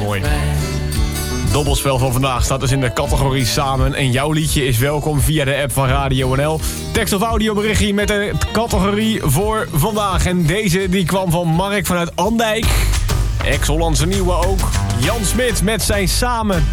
mooi. Dobbelspel van vandaag staat dus in de categorie Samen. En jouw liedje is welkom via de app van Radio NL. Tekst- of audioberichtje met de categorie voor vandaag. En deze die kwam van Mark vanuit Andijk. Ex-Hollandse Nieuwe ook. Jan Smit met zijn Samen.